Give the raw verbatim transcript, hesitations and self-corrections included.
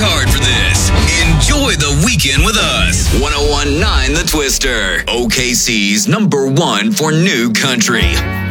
hard for this. Enjoy the weekend with us. one oh one point nine The Twister, O K C's number one for new country.